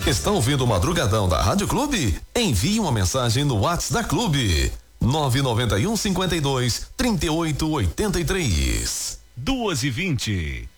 Está ouvindo o Madrugadão da Rádio Clube? Envie uma mensagem no WhatsApp da Clube. 991 52 3883. 2h20.